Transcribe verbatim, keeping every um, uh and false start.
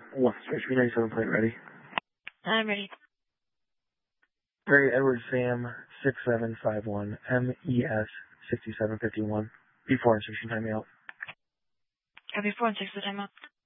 One, Richmond ninety-seven plate ready. I'm ready. Gary Edward Sam six seven five one M E S sixty-seven fifty-one. Before instruction timeout. Before and six the time out.